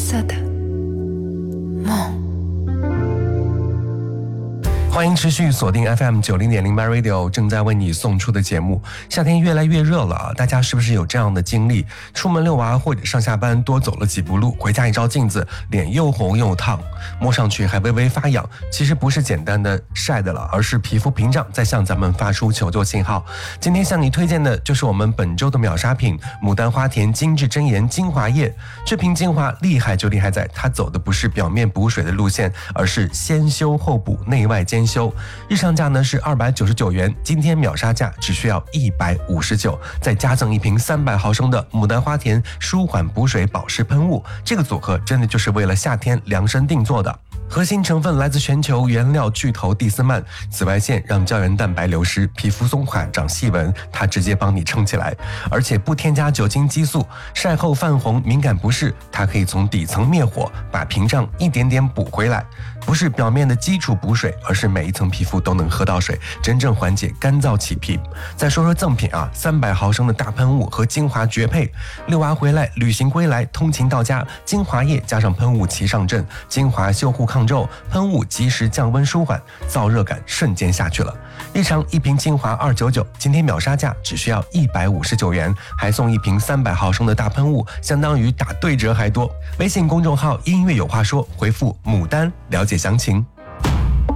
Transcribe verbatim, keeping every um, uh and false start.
色的梦。 欢迎持续锁定 F M 九零点零 My Radio 正在为你送出的节目。夏天越来越热了，大家是不是有这样的经历？出门遛娃或者上下班多走了几步路，回家一照镜子，脸又红又烫，摸上去还微微发痒。其实不是简单的晒的了，而是皮肤屏障在向咱们发出求救信号。今天向你推荐的就是我们本周的秒杀品牡丹花田精致真颜精华液。这瓶精华厉害就厉害在它走的不是表面补水的路线，而是先修后补，内外兼修。日上价呢是二百九十九元，今天秒杀价只需要一百五十九，再加赠一瓶三百毫升的牡丹花田舒缓补水保湿喷雾。这个组合真的就是为了夏天量身定做的。核心成分来自全球原料巨头蒂斯曼，紫外线让胶原蛋白流失，皮肤松垮长细纹，它直接帮你撑起来，而且不添加酒精激素，晒后泛红敏感不适，它可以从底层灭火，把屏障一点点补回来。不是表面的基础补水，而是每一层皮肤都能喝到水，真正缓解干燥起皮。再说说赠品啊，三百毫升的大喷雾和精华绝配，遛娃回来，旅行归来，通勤到家，精华液加上喷雾齐上阵，精华修护抗皱，喷雾及时降温舒缓，燥热感瞬间下去了。日常一瓶精华二百九十九，今天秒杀价只需要一百五十九元，还送一瓶三百毫升的大喷雾，相当于打对折还多。微信公众号音乐有话说，回复牡丹了解详情。